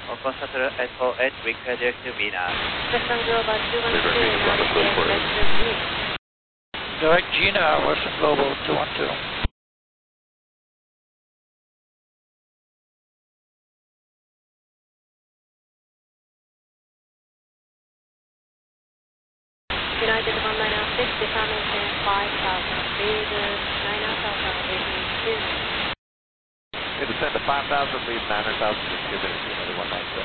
Open Shuttle 848, require direct to Venus. Western Global 212, now require direct to Venus. Direct Gina, Western Global 212. United 196, disarm maintain 5000, lead 9000 within 2 minutes. It descend to 5,000, leave 900,000 in 2 minutes, United 196.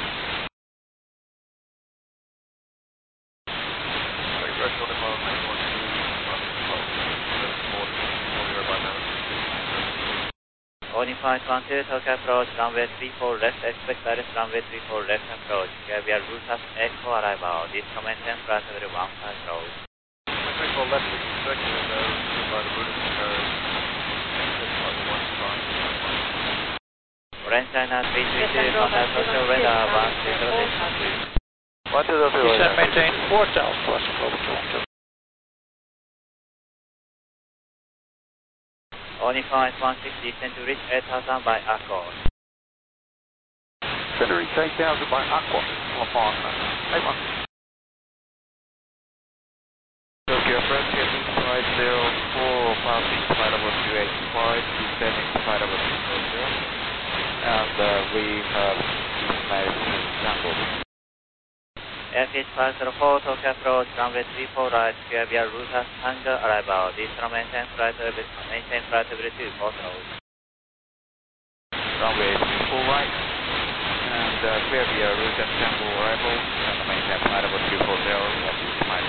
Boarding point 12, Tokyo approach, runway 34 left, expect direct runway 34 left approach. We are route as Echo arrival, this comment and flight level 15 road. 34 left is expected, by the route of the curve, exit by the 15. Orange China 332, contact Tokyo radar 130 Descend maintain 4000, Western Global 212. Boarding point 16, descend to reach 8000 by Accord. Descend to reach 8,000 by Aqua, upon A1. Tokyo approach, heading 504, passing flight over 285, descending to flight over 240, and we have Madison sample. Airfield 504, Tokyo approach, runway 34 right, we are route as Tango arrival, this maintain flight level 2, port road. Runway 34 right, and clear via route at Tango arrival, and maintain flight over 240 at this time.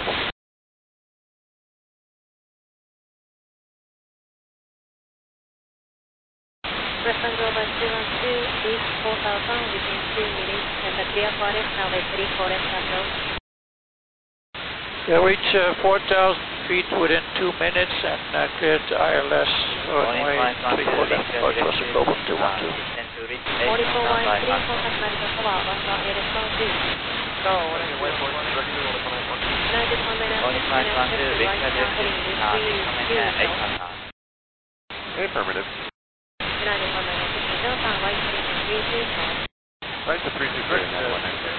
Western Global 212, reach 4000 within 2 minutes, and clear for left, runway 34 left approach. Reach 4,000 feet within 2 minutes and clear to ILS runway 34 left, approach Western Global 212. Descend to reach 4413, 8000 by Accord. contact American Tower, 118 response. No, what are you waiting for? United 196, Boarding point 12, right require now direct to heading Venus, this with maintain 8000. Affirmative. United 196, Delta, right heading 324. Right to 323, United 196.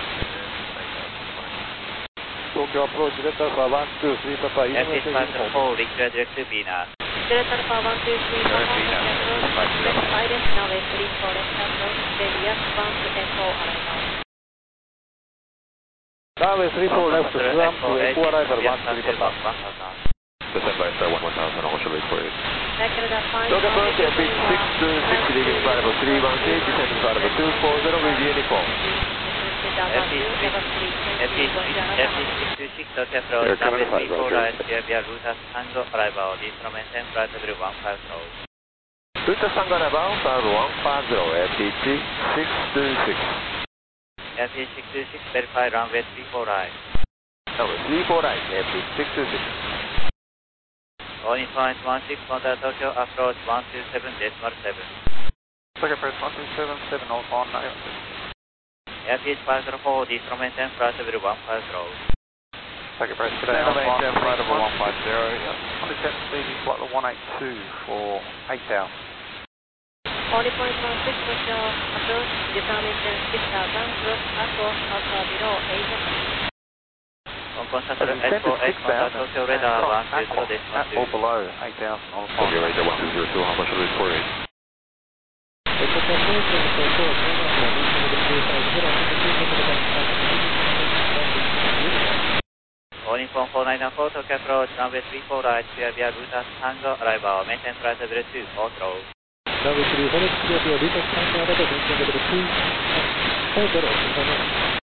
Tokyo approach, Delta Alpha 123, Papa, Airfield uniform. 504, require direct to Venus. Delta Alpha 123, Papa, approach, left ILS, runway 34 left approach, Deviat 1 to Echo arrival. Runway 34 left, swam to Echo arrival 123, Papa. Descend by star 1000, I'll show you for you. Tokyo approach, Airfield 626, leaving flight level 318, descending flight level 240 with uniform. Airfield 626, Tokyo approach, runway 34 right, we are route as Tango arrival, this maintain flight level 15 road. Route Tango arrival, flight level 150, Airfield 626. Airfield 626, verify runway 34 right. Runway 34 right, Airfield 626. Boarding point 16, contact Tokyo approach 127.7. Tokyo approach 127, on Airfield 504, this maintain flight level 10. Tokyo approach today on flight level 150, yeah. On the jet leaving flight level 182 for 8,000. Boarding point 16, Tokyo approach, disarm maintain 6000, cross Accord, Alpha below 800. Open Shuttle 848, contact Tokyo radar 120.2. Or below 8,000 on the Tokyo radar 1202, how much will it for you? Boarding from 4994, Tokyo approach, runway 34 right, clear via route as Tango arrival, maintain flight level 2, port road. Runway 34 left, clear via route Tango arrival, maintain level 2, 40.